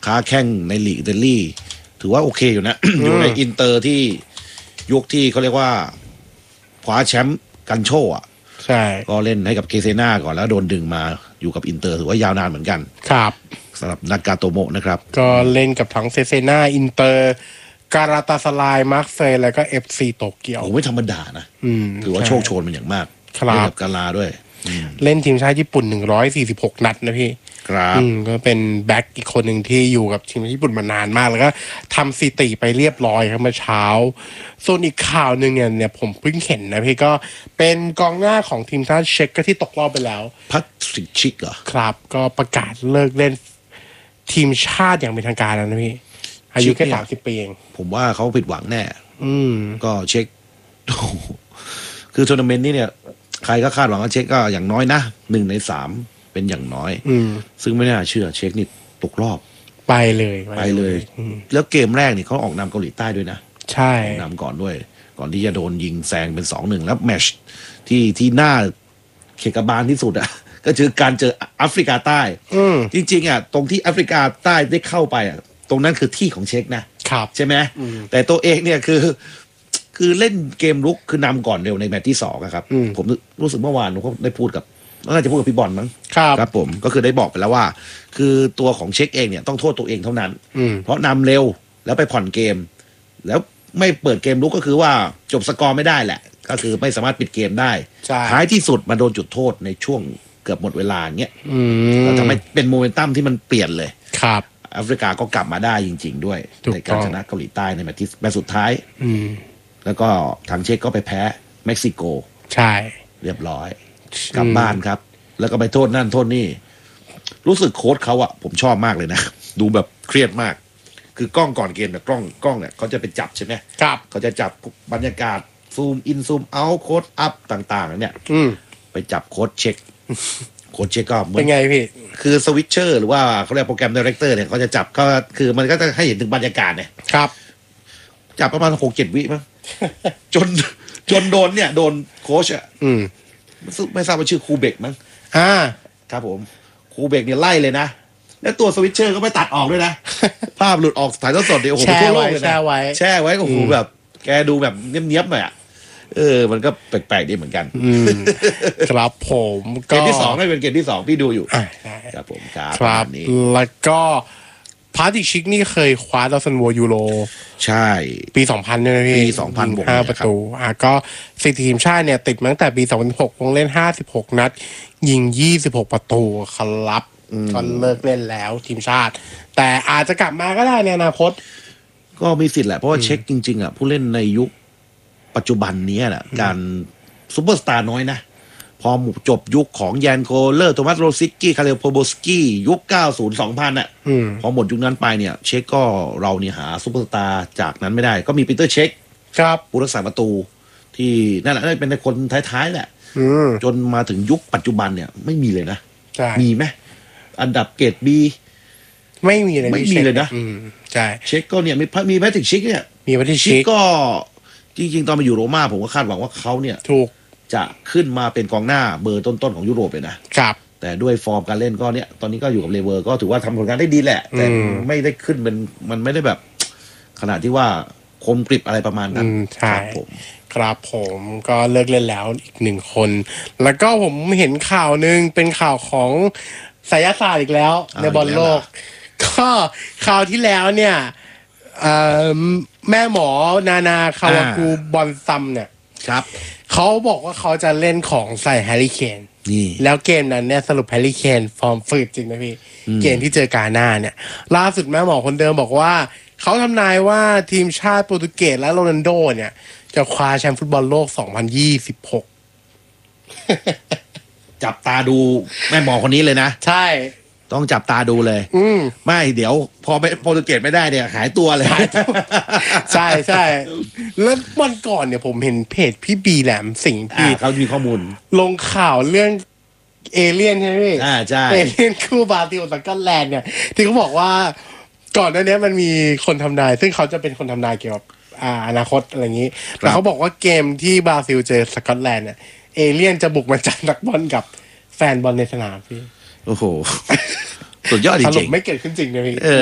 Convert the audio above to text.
ค้าแข่งในลีกอิตาลีถือว่าโอเคอยู่นะ อยู่ในอินเตอร์ที่ยุคที่เขาเรียกว่าคว้าแชมป์กันโชอ่ะใช่ก็เล่นให้กับเคเซนาก่อนแล้วโดนดึงมาอยู่กับอินเตอร์ถือว่ายาวนานเหมือนกันครับสำหรับนากาโตโมะนะครับก็เล่นกับทั้งเซเซนาอินเตอร์การาตาสลายมาร์เซย์แล้วก็ FC โตเกียวโอ้ไม่ธรรมดานะถือว่าโชคโชนมันอย่างมากเล่นกับกาลาด้วยเล่นทีมชาติญี่ปุ่น146นัดนะพี่ครับก็เป็นแบ็คอีกคนหนึ่งที่อยู่กับทีมญี่ปุ่นมานานมากแล้วก็ทำสถิติไปเรียบร้อยครับเมื่อเช้าส่วนอีกข่าวหนึ่งเนี่ยผมเพิ่งเห็นนะพี่ก็เป็นกองหน้าของทีมชาติเช็กก็ที่ตกรอบไปแล้วพัทริกชิกเหรอครับก็ประกาศเลิกเล่นทีมชาติอย่างเป็นทางการแล้วนะพี่อายุแค่30 ปีเองผมว่าเขาผิดหวังแน่ก็เช็คคือทัวร์นาเมนต์นี้เนี่ยใครก็คาดหวังว่าเช็คก็อย่างน้อยนะ1 ใน 3เป็นอย่างน้อยซึ่งไม่น่าเชื่อเช็คนี่ตกรอบไปเลยแล้วเกมแรกนี่เขาออกนำเกาหลีใต้ด้วยนะใช่นำก่อนด้วยก่อนที่จะโดนยิงแซงเป็น2-1แล้วแมตช์ที่น่าเขกบาลที่สุดอ่ะก็คือการเจอแอฟริกาใต้จริงๆอ่ะตรงที่แอฟริกาใต้ได้เข้าไปอ่ะตรงนั้นคือที่ของเช็คนะครับใช่ไหมแต่ตัวเองเนี่ยคือเล่นเกมรุกคือนำก่อนเร็วในแมตช์ที่2ครับผมรู้สึกเมื่อวานผมก็ได้พูดกับน่าจะพูดกับพี่บอลมั้งครับผมก็คือได้บอกไปแล้วว่าคือตัวของเช็คเองเนี่ยต้องโทษตัวเองเท่านั้นเพราะนำเร็วแล้วไปผ่อนเกมแล้วไม่เปิดเกมรุกก็คือว่าจบสกอร์ไม่ได้แหละก็คือไม่สามารถปิดเกมได้ท้ายที่สุดมาโดนจุดโทษในช่วงเกือบหมดเวลาเงี้ยแล้วทำให้เป็นโมเมนตัมที่มันเปลี่ยนเลยครับแอฟริกาก็กลับมาได้จริงๆด้วยในการชนะเกาหลีใต้ในแมตช์สุดท้ายแล้วก็ทางเช็กก็ไปแพ้เม็กซิโกใช่เรียบร้อยกลับบ้านครับแล้วก็ไปโทษนั่นโทษนี่รู้สึกโค้ชเขาอะผมชอบมากเลยนะดูแบบเครียดมากคือกล้องก่อนเกมเนี่ยกล้องเนี่ยเขาจะไปจับใช่ไหมครับเขาจะจับบรรยากาศซูมอินซูมเอาโค้ดอัพต่างๆเนี่ยไปจับโค้ดเช็คโค้ดเช็คก็เป็นไงพี่คือสวิตเชอร์หรือว่าเขาเรียกโปรแกรมไดเรคเตอร์เนี่ยเขาจะจับก็คือมันก็จะให้เห็นถึงบรรยากาศเนี่ยครับจับประมาณ6-7 วิมั้งจนโดนเนี่ยโดนโค้ชอ่ะไม่ทราบว่าชื่อครูเบกมั้งครับผมครูเบกเนี่ยไล่เลยนะแล้วตัวสวิตเชอร์ก็ไม่ตัดออกด้วยนะภาพหลุดออกถ่ายทอดสดเดี๋ยวโอ้โหทั่วโลกเลยนะแช่ไว้โอ้โหแบบแกดูแบบเนี้ยบๆหน่อยอ่ะมันก็แปลกๆดีเหมือนกันครับผมเกมที่2ไม่เป็นเกมที่2พี่ดูอยู่ครับผมครับแล้วก็พาร์ติชิกนี่เคยคว้าดาวซันโวยูโรใช่ปี2000เนี่ยนะพี่ปี2000 5 ประตูก็สิทธิ์ทีมชาติเนี่ยติดมาตั้งแต่ปี2006ลงเล่น56นัดยิง26ประตูครับก็เลิกเล่นแล้วทีมชาติแต่อาจจะกลับมาก็ได้ในอนาคตก็มีสิทธิ์แหละเพราะว่าเช็คจริงๆอ่ะผู้เล่นในยุคปัจจุบันนี้แหละการซุปเปอร์สตาร์น้อยนะพอจบยุคของแยนโคเลอร์โทมัสโรซิกกี้คาเรลโพโบสกี้ยุค90-2000อ่ะพอหมดยุคนั้นไปเนี่ยเช็คก็เราเนี่ยหาซุปเปอร์สตาร์จากนั้นไม่ได้ก็มีปีเตอร์เช็คครับผู้รักษาประตูที่นั่นแหละเป็นในคนท้ายๆแหละจนมาถึงยุคปัจจุบันเนี่ยไม่มีเลยนะมีไหมอันดับเกรด B ไม่มีเลยนะใช่เช็คก็เนี่ยมีแพทริกชิกเนี่ยมีแพทริกชิกก็จริงๆตอนมาอยู่โรม่าผมก็คาดหวังว่าเขาเนี่ยถูกจะขึ้นมาเป็นกองหน้าเบอร์ต้นๆของยุโรปเลยนะครับแต่ด้วยฟอร์มการเล่นก็เนี่ยตอนนี้ก็อยู่กับเลเวอร์ก็ถือว่าทำผลงานได้ดีแหละแต่ไม่ได้ขึ้นเป็นมันไม่ได้แบบขนาดที่ว่าคมกริบอะไรประมาณนั้นใช่ครับผมก็เลิกเล่นแล้วอีก1 คนแล้วก็ผมเห็นข่าวนึงเป็นข่าวของไสยศาสตร์อีกแล้วในบอลโลกก็ข่าวที่แล้วเนี่ยแม่หมอนาคาวากูบอลซัมเนี่ยครับเขาบอกว่าเขาจะเล่นของใส่แฮร์รี่เคนแล้วเกมนั้นเนี่ยสรุปแฮร์รี่เคนฟอร์มฝืดจริงนะพี่เกมที่เจอกาน่าเนี่ยล่าสุดแม่หมอคนเดิมบอกว่าเขาทำนายว่าทีมชาติโปรตุเกสและโรนัลโดเนี่ยจะคว้าแชมป์ฟุตบอลโลก2026 จับตาดูแม่หมอคนนี้เลยนะใช่ต้องจับตาดูเลยไม่เดี๋ยวพอไปโปรตุเกสไม่ได้เนี่ยหายตัวเลยใช่ใช่แล้ววันก่อนเนี่ยผมเห็นเพจพี่บีแหลมสิงห์พี่เขามีข้อมูลลงข่าวเรื่องเอเลี่ยนใช่ไหมพี่ใช่เอเลี่ยนคู่บราซิลกับสกอตแลนด์เนี่ยที่เขาบอกว่าก่อนหน้านี้มันมีคนทำนายซึ่งเขาจะเป็นคนทำนายเกี่ยวกับอนาคตอะไรอย่างนี้แต่เขาบอกว่าเกมที่บราซิลเจอสกอตแลนด์เนี่ยเอเลี่ยนจะบุกมาจับนักบอลกับแฟนบอลในสนามพี่โอ้โหสุดยอดจริงๆสรุปไม่เกิดขึ้นจริงนะพี่